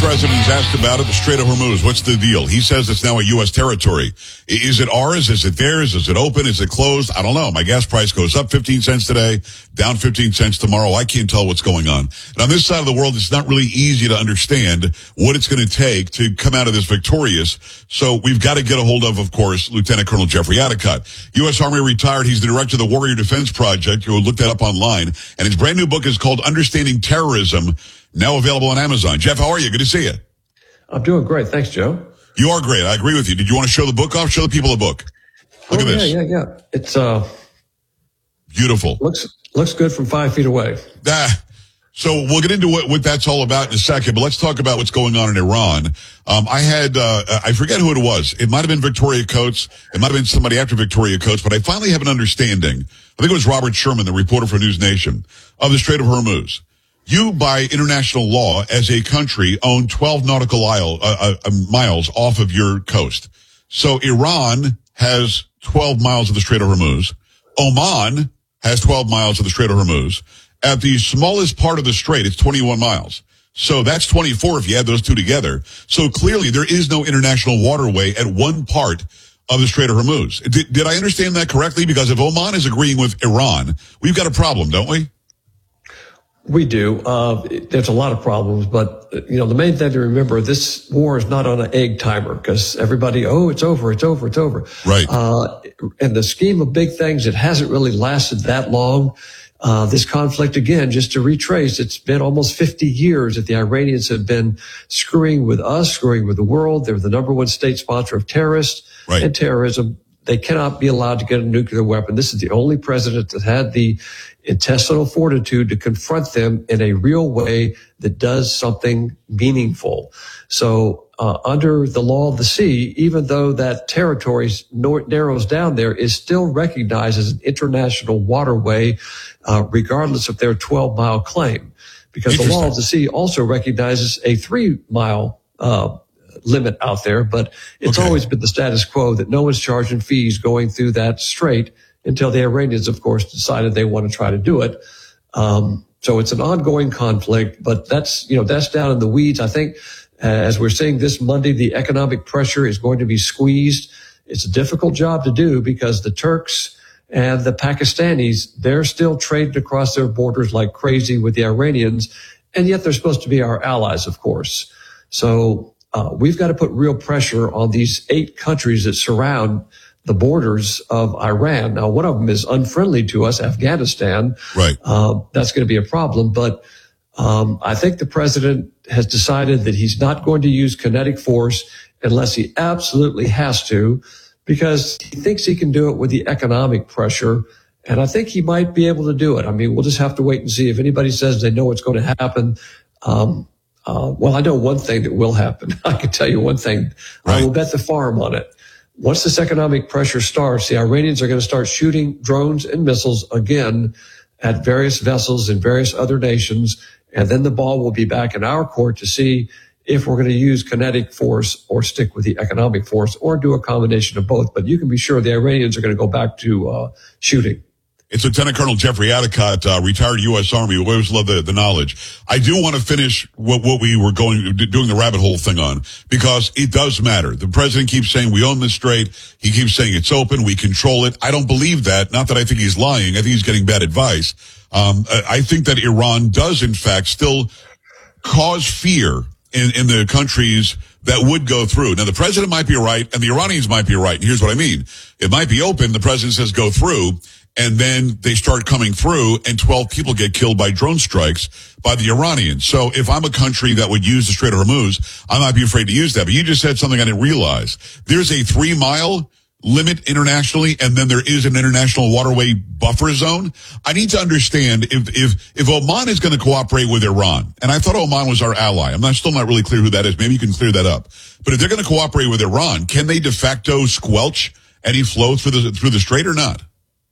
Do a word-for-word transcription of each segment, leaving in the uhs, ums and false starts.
president is asked about it, the Strait of Hormuz. What's the deal? He says it's now a U S territory. Is it ours? Is it theirs? Is it open? Is it closed? I don't know. My gas price goes up fifteen cents today, down fifteen cents tomorrow. I can't tell what's going on. And on this side of the world, it's not really easy to understand what it's going to take to come out of this victorious. So we've got to get a hold of, of course, Lieutenant Colonel Jeffrey Adecut. U S Army retired. He's the director of the Warrior Defense Project. You'll look that up online. And his brand new book is called Understanding Terrorism, now available on Amazon. Jeff, how are you? Good to see you. I'm doing great. Thanks, Joe. You are great. I agree with you. Did you want to show the book off? Show the people the book. Look oh, at this. Yeah, yeah, yeah. It's uh, beautiful. Looks looks good from five feet away. Ah, so we'll get into what, what that's all about in a second, but let's talk about what's going on in Iran. Um, I had, uh, I forget who it was. It might have been Victoria Coates. It might have been somebody after Victoria Coates, but I finally have an understanding. I think it was Robert Sherman, the reporter for News Nation, of the Strait of Hormuz. You, by international law, as a country, own twelve nautical aisle, uh, uh, miles off of your coast. So Iran has twelve miles of the Strait of Hormuz. Oman has twelve miles of the Strait of Hormuz. At the smallest part of the strait, it's twenty-one miles. So that's twenty-four if you add those two together. So clearly there is no international waterway at one part of the Strait of Hormuz. Did, did I understand that correctly? Because if Oman is agreeing with Iran, we've got a problem, don't we? We do. Uh, there's a lot of problems, but, you know, the main thing to remember, this war is not on an egg timer because everybody, oh, it's over, it's over, it's over. Right. Uh, in the scheme of big things, it hasn't really lasted that long. Uh, this conflict, again, just to retrace, it's been almost fifty years that the Iranians have been screwing with us, screwing with the world. They're the number one state sponsor of terrorists right. and terrorism. They cannot be allowed to get a nuclear weapon. This is the only president that had the intestinal fortitude to confront them in a real way that does something meaningful. So uh, under the law of the sea, even though that territory narrows down there, is still recognized as an international waterway, uh, regardless of their twelve mile claim. Because the law of the sea also recognizes a three mile uh limit out there, but it's okay. Always been the status quo that no one's charging fees going through that strait until the Iranians, of course, decided they want to try to do it. Um, so it's an ongoing conflict, but that's, you know, that's down in the weeds. I think uh, as we're seeing this Monday, the economic pressure is going to be squeezed. It's a difficult job to do because the Turks and the Pakistanis, they're still trading across their borders like crazy with the Iranians, and yet they're supposed to be our allies, of course. So Uh, we've got to put real pressure on these eight countries that surround the borders of Iran. Now, one of them is unfriendly to us, Afghanistan. Right. Uh, that's going to be a problem. But um, I think the president has decided that he's not going to use kinetic force unless he absolutely has to, because he thinks he can do it with the economic pressure. And I think he might be able to do it. I mean, we'll just have to wait and see. If anybody says they know what's going to happen, um, Uh, well, I know one thing that will happen. I can tell you one thing. Right. I will bet the farm on it. Once this economic pressure starts, the Iranians are going to start shooting drones and missiles again at various vessels in various other nations. And then the ball will be back in our court to see if we're going to use kinetic force or stick with the economic force or do a combination of both. But you can be sure the Iranians are going to go back to uh, shooting. It's Lieutenant Colonel Jeffrey Adecut, uh, retired U S Army. We always love the, the knowledge. I do want to finish what, what we were going, doing the rabbit hole thing on, because it does matter. The president keeps saying we own this strait. He keeps saying it's open. We control it. I don't believe that. Not that I think he's lying. I think he's getting bad advice. Um, I think that Iran does, in fact, still cause fear in, in the countries that would go through. Now, the president might be right and the Iranians might be right. And here's what I mean. It might be open. The president says go through. And then they start coming through and twelve people get killed by drone strikes by the Iranians. So if I'm a country that would use the Strait of Hormuz, I might be afraid to use that. But you just said something I didn't realize. There's a three mile limit internationally, and then there is an international waterway buffer zone. I need to understand if, if, if Oman is going to cooperate with Iran, and I thought Oman was our ally. I'm not, still not really clear who that is. Maybe you can clear that up. But if they're going to cooperate with Iran, can they de facto squelch any flow through the, through the strait or not?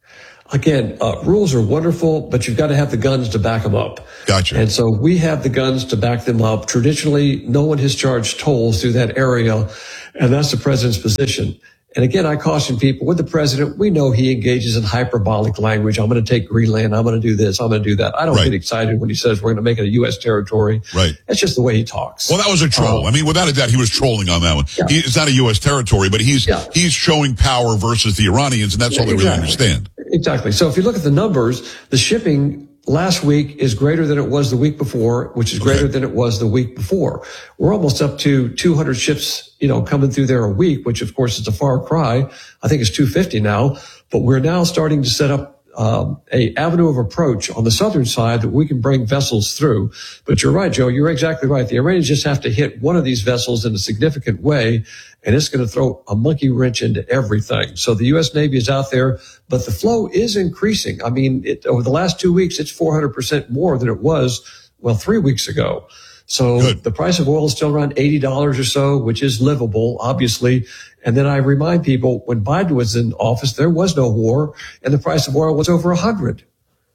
Again, uh, rules are wonderful, but you've got to have the guns to back them up. Gotcha. And so we have the guns to back them up. Traditionally, no one has charged tolls through that area, and that's the president's position. And again, I caution people with the president, we know he engages in hyperbolic language. I'm going to take Greenland. I'm going to do this. I'm going to do that. I don't right. get excited when he says we're going to make it a U S territory. Right. That's just the way he talks. Well, that was a troll. Um, I mean, without a doubt, he was trolling on that one. Yeah. He, it's not a U S territory, but he's yeah. he's showing power versus the Iranians, and that's all they exactly. really understand. Exactly. So if you look at the numbers, the shipping last week is greater than it was the week before, which is greater okay. than it was the week before. We're almost up to two hundred ships, you know, coming through there a week, which of course is a far cry. I think it's two fifty now, but we're now starting to set up um, a avenue of approach on the southern side that we can bring vessels through. But you're right, Joe. You're exactly right. The Iranians just have to hit one of these vessels in a significant way, and it's going to throw a monkey wrench into everything. So the U S Navy is out there, but the flow is increasing. I mean, it, over the last two weeks, it's four hundred percent more than it was, well, three weeks ago. So Good. The price of oil is still around eighty dollars or so, which is livable, obviously. And then I remind people, when Biden was in office, there was no war, and the price of oil was over one hundred.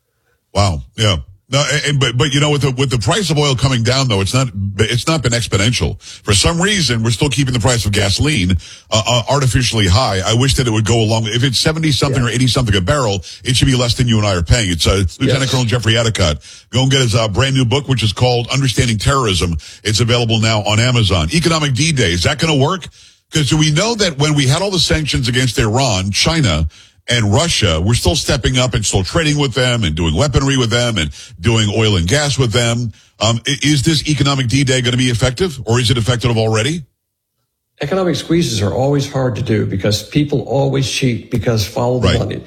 Wow. Yeah. No, and, but but you know, with the with the price of oil coming down, though, it's not it's not been exponential. For some reason, we're still keeping the price of gasoline uh, uh, artificially high. I wish that it would go along. If it's seventy something yeah. or eighty something a barrel, it should be less than you and I are paying. It's uh, Lieutenant yes. Colonel Jeffrey Adicott. Go and get his uh, brand new book, which is called Understanding Terrorism. It's available now on Amazon. Economic D-Day, is that going to work? Because we know that when we had all the sanctions against Iran, China, and Russia, we're still stepping up and still trading with them and doing weaponry with them and doing oil and gas with them. Um, is this economic D-Day going to be effective, or is it effective already? Economic squeezes are always hard to do because people always cheat because follow the right. money.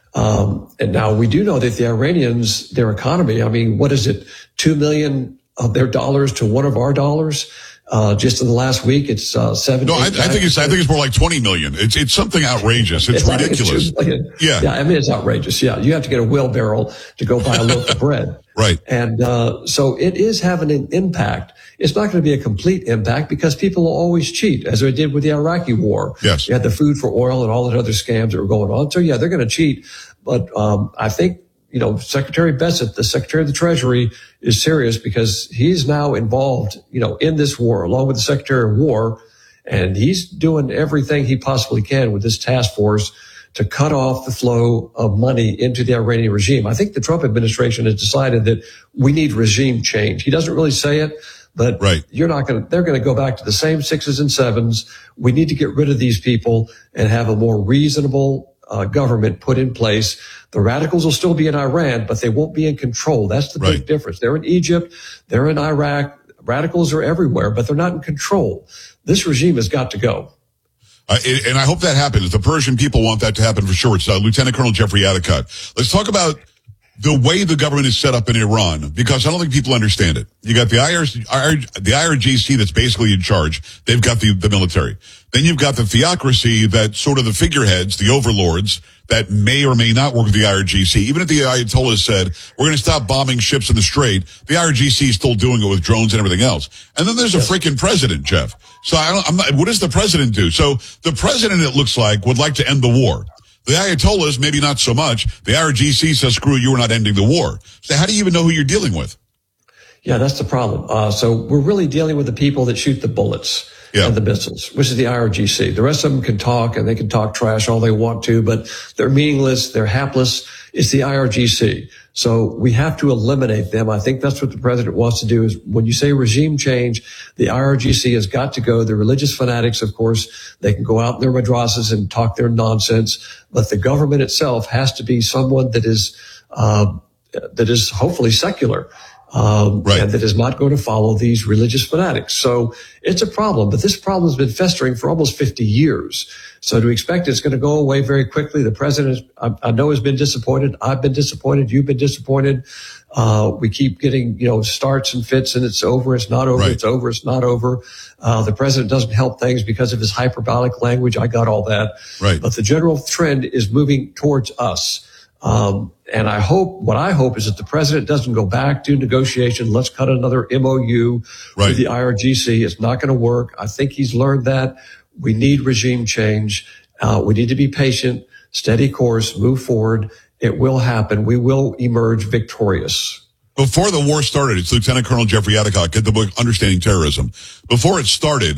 Um, and now we do know that the Iranians, their economy, I mean, what is it? Two million of their dollars to one of our dollars. Uh, just in the last week, it's, uh, seven. No, I, I think it's, I think it's more like twenty million. It's, it's something outrageous. It's, it's ridiculous. It's yeah. Yeah. I mean, it's outrageous. Yeah. You have to get a wheelbarrow to go buy a loaf of bread. Right. And, uh, so it is having an impact. It's not going to be a complete impact because people will always cheat, as they did with the Iraqi war. Yes. You had the food for oil and all the other scams that were going on. So yeah, they're going to cheat. But, um, I think, you know, Secretary Bessent, the Secretary of the Treasury, is serious because he's now involved, you know, in this war, along with the Secretary of War, and he's doing everything he possibly can with this task force to cut off the flow of money into the Iranian regime. I think the Trump administration has decided that we need regime change. He doesn't really say it, but right. you're not going to, they're going to go back to the same sixes and sevens. We need to get rid of these people and have a more reasonable Uh, government put in place. The radicals will still be in Iran, but they won't be in control. That's the right. big difference. They're in Egypt. They're in Iraq. Radicals are everywhere, but they're not in control. This regime has got to go. Uh, and I hope that happens. The Persian people want that to happen for sure. It's uh, Lieutenant Colonel Jeffrey Adicott. Let's talk about the way the government is set up in Iran, because I don't think people understand it. You got the I R, the I R G C that's basically in charge. They've got the, the military. Then you've got the theocracy, that sort of the figureheads, the overlords, that may or may not work with the I R G C. Even if the Ayatollah said, we're going to stop bombing ships in the Strait, the I R G C is still doing it with drones and everything else. And then there's yes. a freaking president, Jeff. So I don't, I'm not, what does the president do? So the president, it looks like, would like to end the war. The Ayatollahs, maybe not so much. The I R G C says, screw you, we're not ending the war. So how do you even know who you're dealing with? Yeah, that's the problem. Uh, so we're really dealing with the people that shoot the bullets yeah. and the missiles, which is the I R G C. The rest of them can talk and they can talk trash all they want to, but they're meaningless. They're hapless. It's the I R G C. So we have to eliminate them. I think that's what the president wants to do is when you say regime change, the I R G C has got to go. The religious fanatics, of course, they can go out in their madrasas and talk their nonsense, but the government itself has to be someone that is, uh, that is hopefully secular. Um, right. and that is not going to follow these religious fanatics. So it's a problem, but this problem has been festering for almost fifty years. So to expect it's going to go away very quickly, the president, I, I know, has been disappointed. I've been disappointed. You've been disappointed. Uh, we keep getting, you know, starts and fits and it's over. It's not over. Right. It's over. It's not over. Uh, the president doesn't help things because of his hyperbolic language. I got all that. Right. But the general trend is moving towards us. Um, and I hope, what I hope is that the president doesn't go back to negotiation. Let's cut another M O U right. with the I R G C. It's not going to work. I think he's learned that. We need regime change. Uh, we need to be patient, steady course, move forward. It will happen. We will emerge victorious. Before the war started, it's Lieutenant Colonel Jeffrey Adicott. Get the book, Understanding Terrorism. Before it started,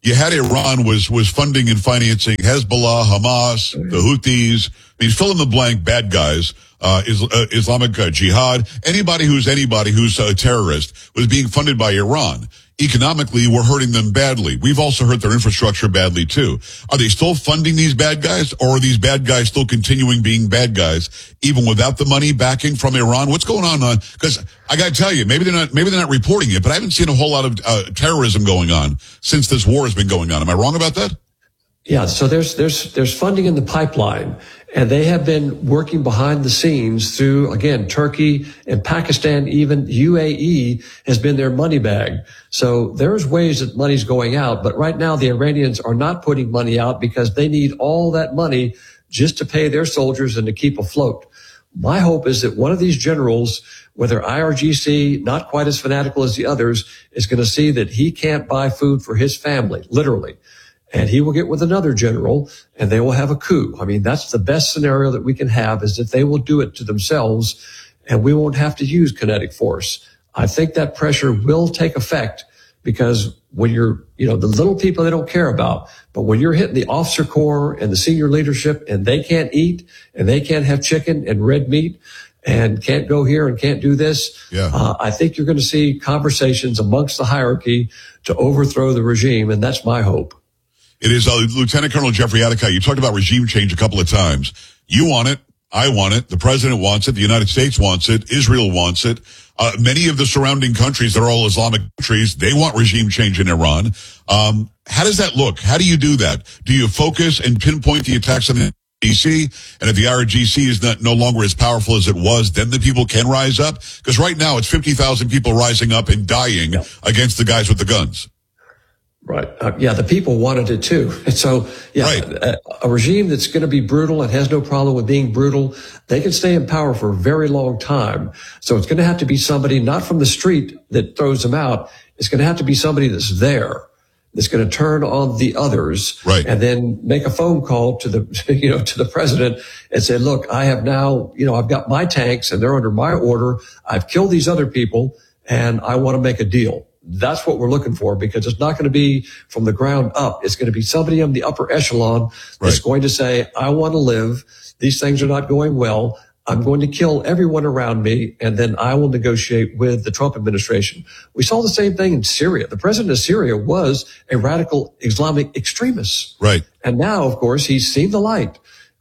you had Iran was was funding and financing Hezbollah, Hamas, the Houthis. I mean, fill in the blank bad guys, uh, is, uh, Islamic uh, Jihad. Anybody who's anybody who's a terrorist was being funded by Iran. Economically, we're hurting them badly. We've also hurt their infrastructure badly, too. Are they still funding these bad guys, or are these bad guys still continuing being bad guys, even without the money backing from Iran? What's going on? Because I got to tell you, maybe they're not maybe they're not reporting it, but I haven't seen a whole lot of uh, terrorism going on since this war has been going on. Am I wrong about that? Yeah, so there's there's there's funding in the pipeline, and they have been working behind the scenes through, again, Turkey and Pakistan. Even U A E has been their money bag. So there's ways that money's going out, but right now the Iranians are not putting money out because they need all that money just to pay their soldiers and to keep afloat. My hope is that one of these generals, whether I R G C, not quite as fanatical as the others, is going to see that he can't buy food for his family, literally. And he will get with another general and they will have a coup. I mean, that's the best scenario that we can have, is that they will do it to themselves and we won't have to use kinetic force. I think that pressure will take effect, because when you're, you know, the little people they don't care about, but when you're hitting the officer corps and the senior leadership and they can't eat and they can't have chicken and red meat and can't go here and can't do this, yeah. uh, I think you're going to see conversations amongst the hierarchy to overthrow the regime. And that's my hope. It is uh, Lieutenant Colonel Jeffrey Adekight. You talked about regime change a couple of times. You want it. I want it. The president wants it. The United States wants it. Israel wants it. Uh, many of the surrounding countries that are all Islamic countries, they want regime change in Iran. Um, how does that look? How do you do that? Do you focus and pinpoint the attacks on the I R G C? And if the I R G C is not, no longer as powerful as it was, then the people can rise up? Because right now it's fifty thousand people rising up and dying yeah. against the guys with the guns. Right. Uh, yeah, the people wanted it too. And so, yeah, right. a, a regime that's going to be brutal and has no problem with being brutal, they can stay in power for a very long time. So it's going to have to be somebody not from the street that throws them out. It's going to have to be somebody that's there, that's going to turn on the others, right. and then make a phone call to the, you know, to the president and say, look, I have now, you know, I've got my tanks and they're under my order. I've killed these other people and I want to make a deal. That's what we're looking for, because it's not going to be from the ground up. It's going to be somebody on the upper echelon that's right. going to say, I want to live. These things are not going well. I'm going to kill everyone around me, and then I will negotiate with the Trump administration. We saw the same thing in Syria. The president of Syria was a radical Islamic extremist. Right. And now, of course, he's seen the light.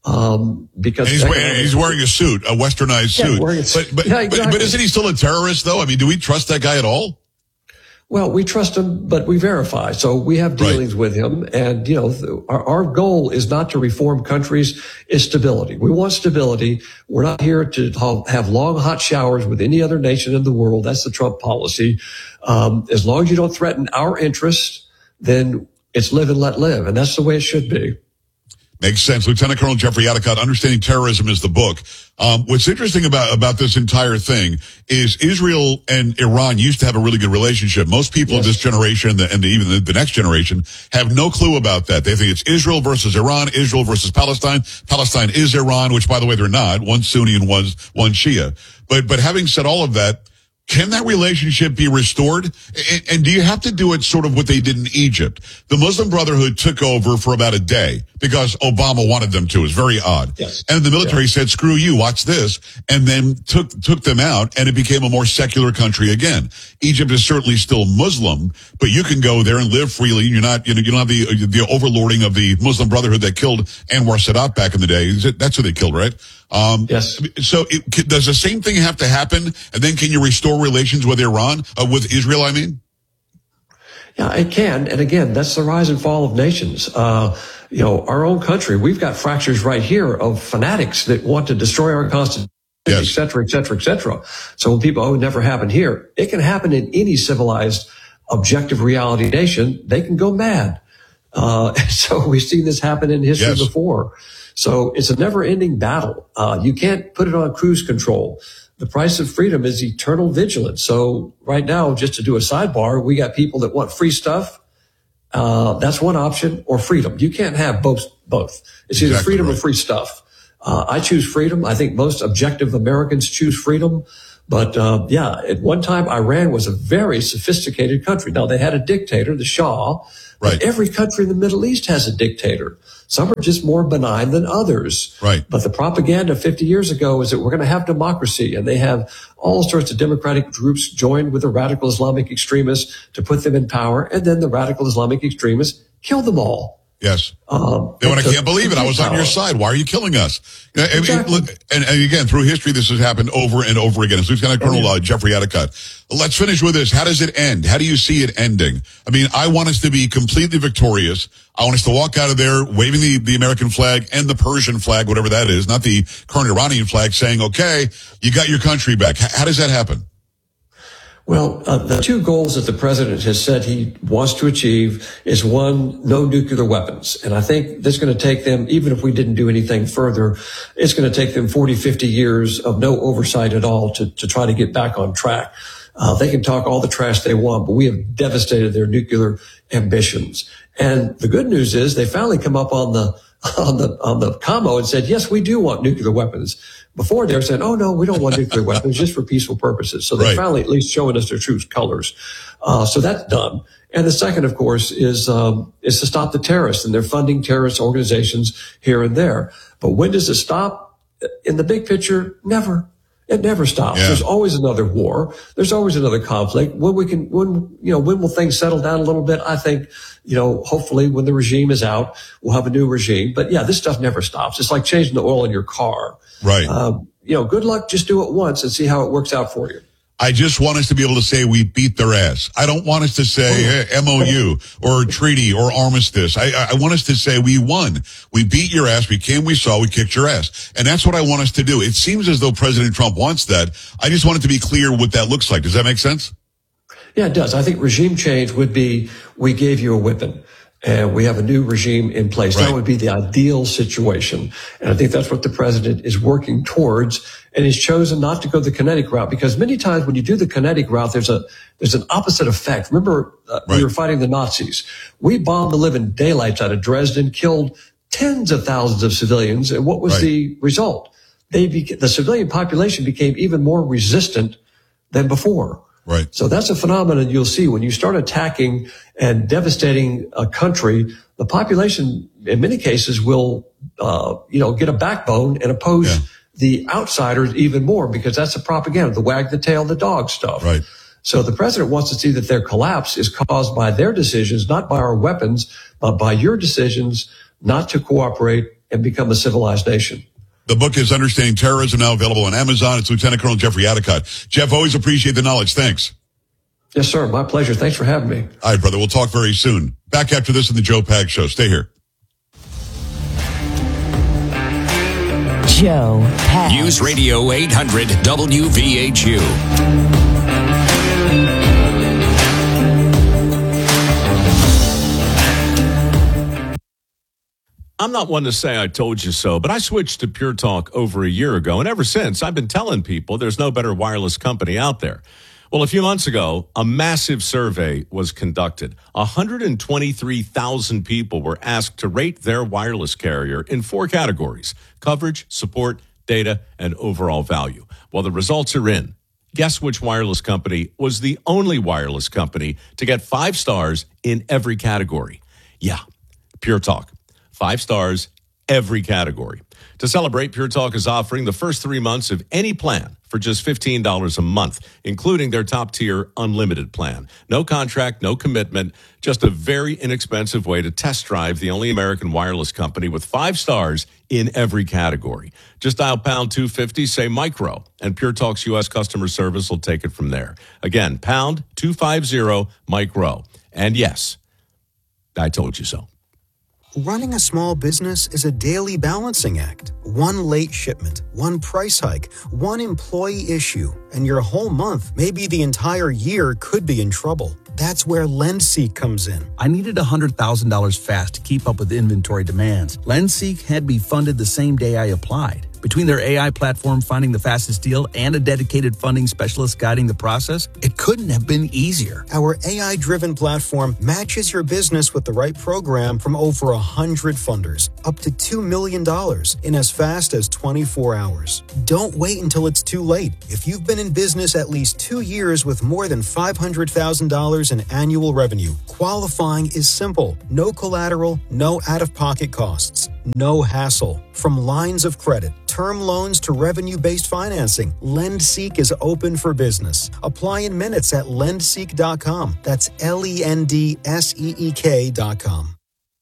Um, because and he's, wearing, he's wearing a suit, a westernized yeah, suit. A, but, but, yeah, exactly. but, but isn't he still a terrorist, though? I mean, do we trust that guy at all? Well, we trust him, but we verify. So we have dealings right. with him. And, you know, our, our goal is not to reform countries, it's stability. We want stability. We're not here to have long, hot showers with any other nation in the world. That's the Trump policy. Um, as long as you don't threaten our interests, then it's live and let live. And that's the way it should be. Makes sense. Lieutenant Colonel Jeffrey Adekight, Understanding Terrorism is the book. Um, what's interesting about, about this entire thing is Israel and Iran used to have a really good relationship. Most people yes. of this generation and, the, and the, even the, the next generation have no clue about that. They think it's Israel versus Iran, Israel versus Palestine. Palestine is Iran, which, by the way, they're not. One Sunni and one, one Shia. But, but having said all of that, can that relationship be restored? And, and do you have to do it sort of what they did in Egypt? The Muslim Brotherhood took over for about a day because Obama wanted them to. It's very odd. Yes. And the military yes. said, screw you, watch this, and then took took them out, and it became a more secular country again. Egypt is certainly still Muslim, but you can go there and live freely. You're not, you know, you don't have the the overlording of the Muslim Brotherhood that killed Anwar Sadat back in the day. That's who they killed, right? Um, yes. So it, does the same thing have to happen? And then can you restore relations with Iran, uh, with Israel, I mean? Yeah, it can. And again, that's the rise and fall of nations. Uh, you know, our own country, we've got fractures right here of fanatics that want to destroy our constitution, yes. et cetera, et cetera, et cetera. So when people, oh, it never happened here, it can happen in any civilized, objective reality nation. They can go mad. Uh, so we've seen this happen in history yes. before. So it's a never-ending battle. Uh, you can't put it on cruise control. The price of freedom is eternal vigilance. So right now, just to do a sidebar, we got people that want free stuff. Uh, that's one option, or freedom. You can't have both. Both. It's exactly either freedom right. or free stuff. Uh, I choose freedom. I think most objective Americans choose freedom. But, uh, yeah, at one time, Iran was a very sophisticated country. Now, they had a dictator, the Shah. Right. But every country in the Middle East has a dictator. Some are just more benign than others. Right. But the propaganda fifty years ago is that we're going to have democracy, and they have all sorts of democratic groups joined with the radical Islamic extremists to put them in power, and then the radical Islamic extremists kill them all. Yes. Um, They want to can't believe it. I was on your side. Why are you killing us? And, Exactly. and, and, and again, through history, this has happened over and over again. It's Lieutenant Colonel uh, Jeffrey Addicott. Let's finish with this. How does it end? How do you see it ending? I mean, I want us to be completely victorious. I want us to walk out of there waving the, the American flag and the Persian flag, whatever that is, not the current Iranian flag, saying, okay, you got your country back. How, how does that happen? Well, uh, the two goals that the president has said he wants to achieve is one, no nuclear weapons. And I think that's going to take them, even if we didn't do anything further, it's going to take them forty, fifty years of no oversight at all to, to try to get back on track. Uh, they can talk all the trash they want, but we have devastated their nuclear ambitions. And the good news is they finally come up on the on the on the commo and said, yes, we do want nuclear weapons. Before they were saying, oh, no, we don't want nuclear weapons, just for peaceful purposes. So they're Right. finally at least showing us their true colors. Uh, so that's done. And the second, of course, is um, is to stop the terrorists, and they're funding terrorist organizations here and there. But when does it stop? In the big picture, never. It never stops. Yeah. There's always another war. There's always another conflict. When we can, when, you know, when will things settle down a little bit? I think, you know, hopefully when the regime is out, we'll have a new regime. But yeah, this stuff never stops. It's like changing the oil in your car. Right. Um, you know, good luck. Just do it once and see how it works out for you. I just want us to be able to say we beat their ass. I don't want us to say hey, M O U or treaty or armistice. I, I want us to say we won. We beat your ass. We came, we saw, we kicked your ass. And that's what I want us to do. It seems as though President Trump wants that. I just want it to be clear what that looks like. Does that make sense? Yeah, it does. I think regime change would be, we gave you a whipping and we have a new regime in place. Right. That would be the ideal situation. And I think that's what the president is working towards. And he's chosen not to go the kinetic route, because many times when you do the kinetic route, there's a, there's an opposite effect. Remember, uh, Right. we were fighting the Nazis. We bombed the living daylights out of Dresden, killed tens of thousands of civilians. And what was Right. the result? They beca- the civilian population became even more resistant than before. Right. So that's a phenomenon you'll see when you start attacking and devastating a country. The population, in many cases, will, uh, you know, get a backbone and oppose Yeah. the outsiders even more, because that's the propaganda, the wag the tail, the dog stuff. Right. So the president wants to see that their collapse is caused by their decisions, not by our weapons, but by your decisions not to cooperate and become a civilized nation. The book is Understanding Terrorism, now available on Amazon. It's Lieutenant Colonel Jeffrey Addicott. Jeff, always appreciate the knowledge. Thanks. Yes, sir. My pleasure. Thanks for having me. All right, brother. We'll talk very soon. Back after this in the Joe Pags Show. Stay here. Joe Pags. News Radio eight hundred W V H U. I'm not one to say I told you so, but I switched to Pure Talk over a year ago, and ever since, I've been telling people there's no better wireless company out there. Well, a few months ago, a massive survey was conducted. one hundred twenty-three thousand people were asked to rate their wireless carrier in four categories: coverage, support, data, and overall value. Well, the results are in. Guess which wireless company was the only wireless company to get five stars in every category? Yeah, Pure Talk. Five stars, every category. To celebrate, Pure Talk is offering the first three months of any plan for just fifteen dollars a month, including their top-tier unlimited plan. No contract, no commitment, just a very inexpensive way to test drive the only American wireless company with five stars in every category. Just dial pound two fifty, say micro, and Pure Talk's U S customer service will take it from there. Again, pound two fifty, micro. And yes, I told you so. Running a small business is a daily balancing act. One late shipment, one price hike, one employee issue, and your whole month, maybe the entire year, could be in trouble. That's where LendSeek comes in. I needed one hundred thousand dollars fast to keep up with inventory demands. LendSeek had me funded the same day I applied. Between their A I platform finding the fastest deal and a dedicated funding specialist guiding the process, it couldn't have been easier. Our A I-driven platform matches your business with the right program from over one hundred funders, up to two million dollars in as fast as twenty-four hours. Don't wait until it's too late. If you've been in business at least two years with more than five hundred thousand dollars in annual revenue, qualifying is simple. No collateral, no out-of-pocket costs, no hassle. From lines of credit, term loans to revenue-based financing, LendSeek is open for business. Apply in minutes at lend seek dot com. That's L E N D S E E K dot com.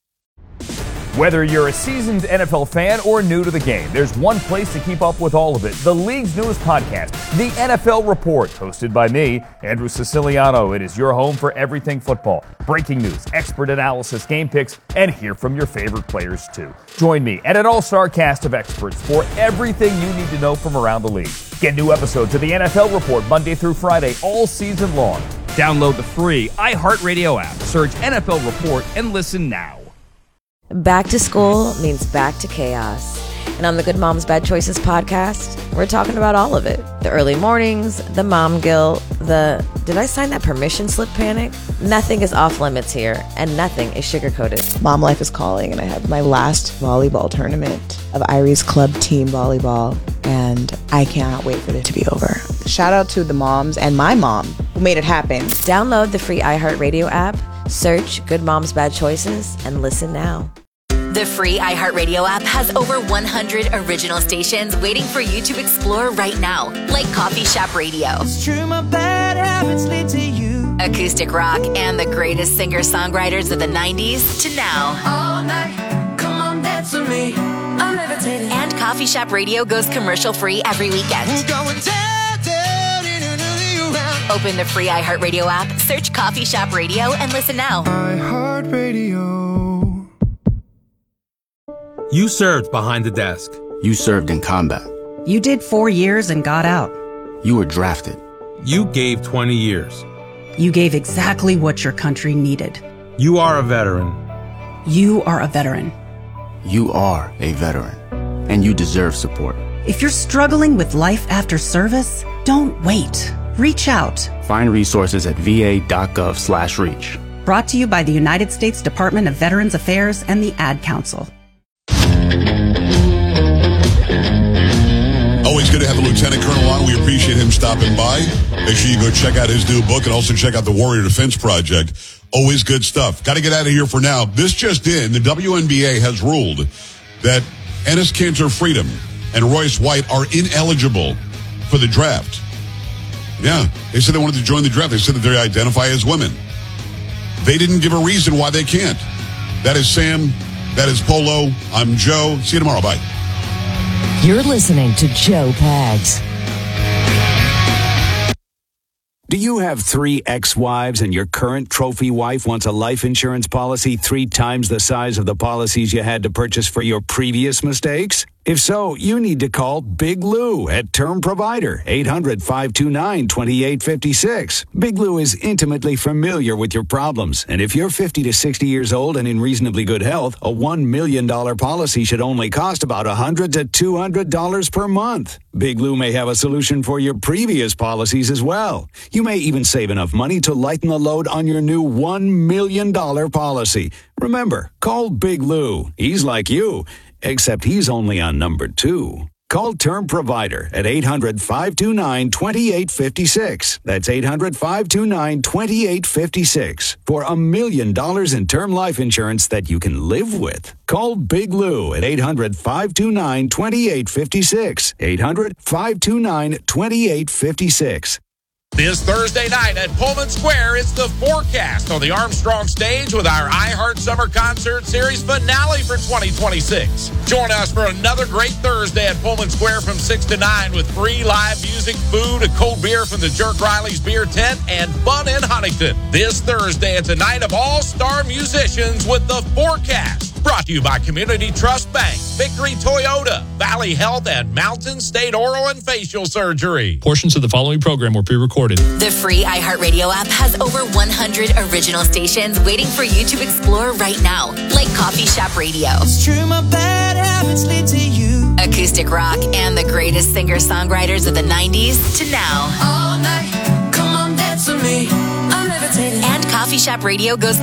Whether you're a seasoned N F L fan or new to the game, there's one place to keep up with all of it. The league's newest podcast, The N F L Report, hosted by me, Andrew Siciliano. It is your home for everything football. Breaking news, expert analysis, game picks, and hear from your favorite players too. Join me and an all-star cast of experts for everything you need to know from around the league. Get new episodes of The N F L Report Monday through Friday all season long. Download the free iHeartRadio app. Search N F L Report and listen now. Back to school means back to chaos. And on the Good Moms Bad Choices podcast, we're talking about all of it. The early mornings, the mom guilt, the did I sign that permission slip panic? Nothing is off limits here, and nothing is sugar-coated. Mom life is calling, and I have my last volleyball tournament of Irie's club team volleyball, and I cannot wait for it to be over. Shout out to the moms and my mom who made it happen. Download the free iHeartRadio app, search Good Moms Bad Choices, and listen now. The free iHeartRadio app has over one hundred original stations waiting for you to explore right now, like Coffee Shop Radio, It's true, my bad habits lead to you. acoustic rock, and the greatest singer-songwriters of the nineties to now. All night, come on, dance with me. I'm levitating. And Coffee Shop Radio goes commercial-free every weekend. We're going down, down, in another round. Open the free iHeartRadio app, search Coffee Shop Radio, and listen now. iHeartRadio. You served behind the desk. You served in combat. You did four years and got out. You were drafted. You gave twenty years. You gave exactly what your country needed. You are a veteran. You are a veteran. You are a veteran. And you deserve support. If you're struggling with life after service, don't wait. Reach out. Find resources at va.gov slash reach. Brought to you by the United States Department of Veterans Affairs and the Ad Council. Always good to have the Lieutenant Colonel on. We appreciate him stopping by. Make sure you go check out his new book and also check out the Warrior Defense Project. Always good stuff. Got to get out of here for now. This just in, the W N B A has ruled that Enes Kanter Freedom and Royce White are ineligible for the draft. Yeah, they said they wanted to join the draft. They said that they identify as women. They didn't give a reason why they can't. That is Sam. That is Polo. I'm Joe. See you tomorrow. Bye. You're listening to Joe Pags. Do you have three ex-wives and your current trophy wife wants a life insurance policy three times the size of the policies you had to purchase for your previous mistakes? If so, you need to call Big Lou at Term Provider, eight hundred, five two nine, two eight five six. Big Lou is intimately familiar with your problems, and if you're fifty to sixty years old and in reasonably good health, a one million dollars policy should only cost about one hundred to two hundred dollars per month. Big Lou may have a solution for your previous policies as well. You may even save enough money to lighten the load on your new one million dollars policy. Remember, call Big Lou. He's like you, except he's only on number two. Call Term Provider at eight hundred, five two nine, two eight five six. That's eight hundred, five two nine, two eight five six for a million dollars in term life insurance that you can live with. Call Big Lou at eight hundred, five two nine, two eight five six. eight hundred, five two nine, two eight five six. This Thursday night at Pullman Square, it's the Forecast on the Armstrong stage with our iHeart Summer Concert Series finale for twenty twenty-six. Join us for another great Thursday at Pullman Square from six to nine with free live music, food, a cold beer from the Jerk Riley's Beer Tent, and fun in Huntington. This Thursday, it's a night of all-star musicians with the Forecast Brought to you by Community Trust Bank, Victory Toyota, Valley Health, and Mountain State Oral and Facial Surgery. Portions of the following program were pre-recorded. The free iHeartRadio app has over one hundred original stations waiting for you to explore right now, like Coffee Shop Radio. It's true, my bad habits lead to you. Acoustic rock and the greatest singer-songwriters of the nineties to now. All night, come on, dance with me. I'm levitating. And Coffee Shop Radio goes